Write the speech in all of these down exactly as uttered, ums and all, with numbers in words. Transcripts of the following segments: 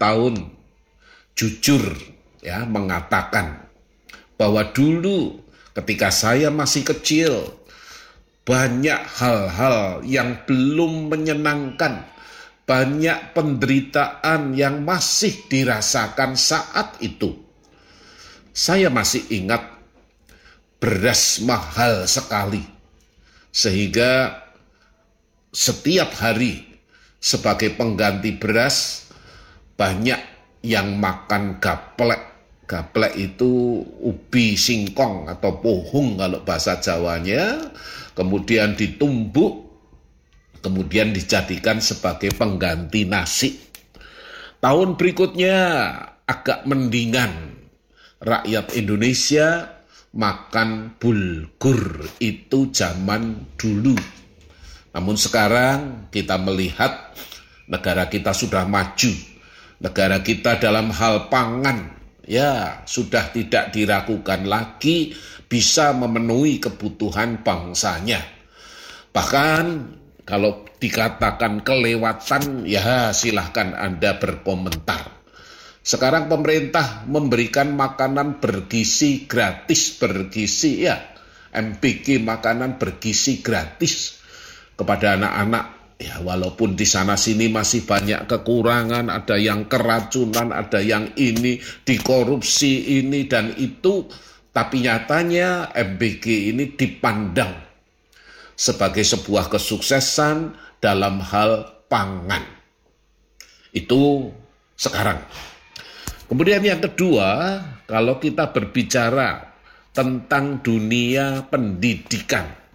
tahun jujur ya mengatakan bahwa dulu ketika saya masih kecil banyak hal-hal yang belum menyenangkan, banyak penderitaan yang masih dirasakan saat itu. Saya masih ingat beras mahal sekali, sehingga setiap hari sebagai pengganti beras banyak yang makan gaplek. Gaplek itu ubi singkong atau pohung kalau bahasa Jawanya, kemudian ditumbuk, kemudian dijadikan sebagai pengganti nasi. Tahun berikutnya agak mendingan, rakyat Indonesia makan bulgur, itu zaman dulu. Namun sekarang kita melihat negara kita sudah maju, negara kita dalam hal pangan ya sudah tidak diragukan lagi bisa memenuhi kebutuhan bangsanya. Bahkan kalau dikatakan kelewatan ya silahkan Anda berkomentar. Sekarang pemerintah memberikan makanan bergizi gratis, bergizi ya M B G, makanan bergizi gratis kepada anak-anak. Ya, walaupun di sana sini masih banyak kekurangan, ada yang keracunan, ada yang ini dikorupsi ini dan itu, tapi nyatanya M B G ini dipandang sebagai sebuah kesuksesan dalam hal pangan. Itu sekarang. Kemudian yang kedua, kalau kita berbicara tentang dunia pendidikan,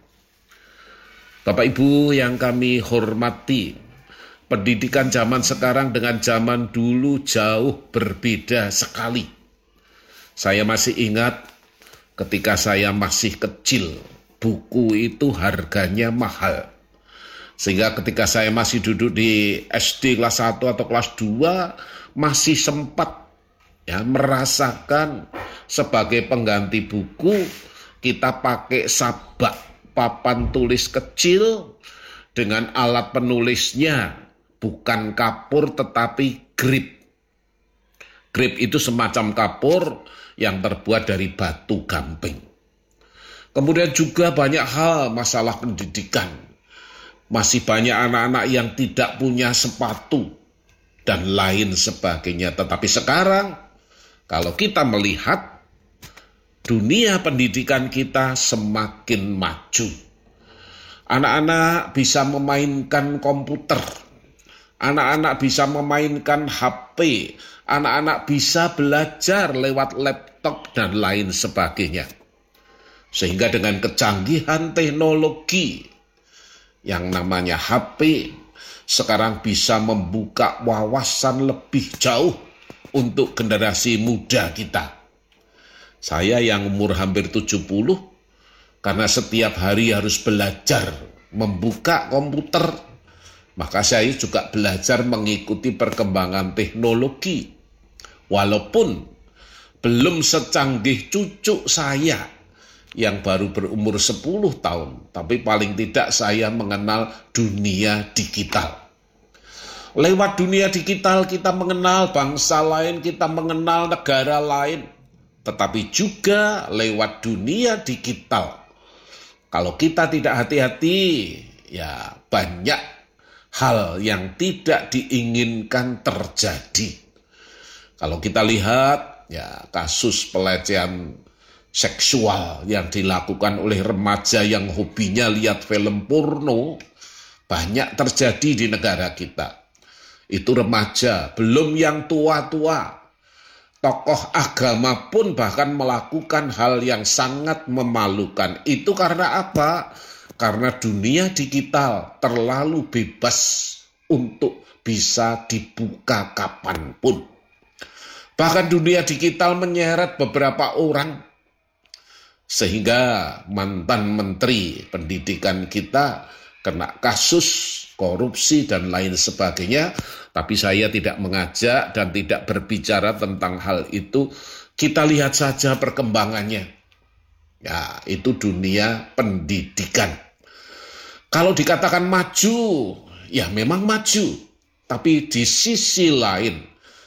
Bapak Ibu yang kami hormati, pendidikan zaman sekarang dengan zaman dulu jauh berbeda sekali. Saya masih ingat ketika saya masih kecil, buku itu harganya mahal. Sehingga ketika saya masih duduk di S D kelas satu atau kelas dua, masih sempat ya merasakan sebagai pengganti buku kita pakai sabak, papan tulis kecil dengan alat penulisnya bukan kapur tetapi grip. Grip itu semacam kapur yang terbuat dari batu gamping. Kemudian juga banyak hal masalah pendidikan. Masih banyak anak-anak yang tidak punya sepatu dan lain sebagainya. Tetapi sekarang kalau kita melihat dunia pendidikan kita semakin maju. Anak-anak bisa memainkan komputer, anak-anak bisa memainkan H P, anak-anak bisa belajar lewat laptop dan lain sebagainya. Sehingga dengan kecanggihan teknologi yang namanya H P sekarang bisa membuka wawasan lebih jauh untuk generasi muda kita. Saya yang umur hampir tujuh puluh, karena setiap hari harus belajar membuka komputer, maka saya juga belajar mengikuti perkembangan teknologi. Walaupun belum secanggih cucu saya yang baru berumur sepuluh tahun, tapi paling tidak saya mengenal dunia digital. Lewat dunia digital kita mengenal bangsa lain, kita mengenal negara lain. Tetapi juga lewat dunia digital, kalau kita tidak hati-hati, ya banyak hal yang tidak diinginkan terjadi. Kalau kita lihat, ya kasus pelecehan seksual yang dilakukan oleh remaja yang hobinya lihat film porno, banyak terjadi di negara kita. Itu remaja, belum yang tua-tua. Tokoh agama pun bahkan melakukan hal yang sangat memalukan. Itu karena apa? Karena dunia digital terlalu bebas untuk bisa dibuka kapanpun. Bahkan dunia digital menyeret beberapa orang, sehingga mantan menteri pendidikan kita kena kasus korupsi dan lain sebagainya. Tapi saya tidak mengajak dan tidak berbicara tentang hal itu. Kita lihat saja perkembangannya. Ya, itu dunia pendidikan. Kalau dikatakan maju, ya memang maju. Tapi di sisi lain,